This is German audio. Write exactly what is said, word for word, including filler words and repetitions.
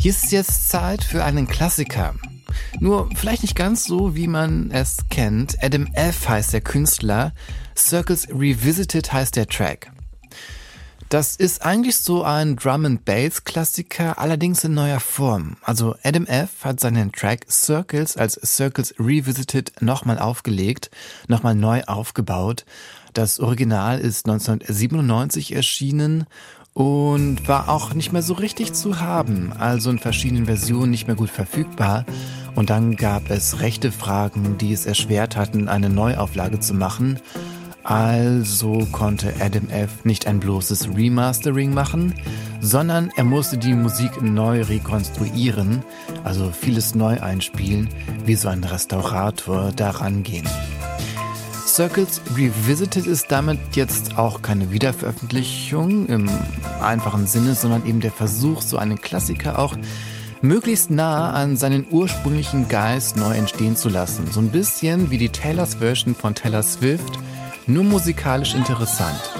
Hier ist jetzt Zeit für einen Klassiker. Nur vielleicht nicht ganz so, wie man es kennt. Adam F. heißt der Künstler, Circles Revisited heißt der Track. Das ist eigentlich so ein Drum-and-Bass-Klassiker, allerdings in neuer Form. Also Adam F. hat seinen Track Circles als Circles Revisited nochmal aufgelegt, nochmal neu aufgebaut. Das Original ist neunzehnhundertsiebenundneunzig erschienen und war auch nicht mehr so richtig zu haben, also in verschiedenen Versionen nicht mehr gut verfügbar. Und dann gab es Rechtefragen, die es erschwert hatten, eine Neuauflage zu machen. Also konnte Adam F. nicht ein bloßes Remastering machen, sondern er musste die Musik neu rekonstruieren, also vieles neu einspielen, wie so ein Restaurator daran gehen. Circles Revisited ist damit jetzt auch keine Wiederveröffentlichung im einfachen Sinne, sondern eben der Versuch, so einen Klassiker auch möglichst nah an seinen ursprünglichen Geist neu entstehen zu lassen. So ein bisschen wie die Taylors Version von Taylor Swift, nur musikalisch interessant.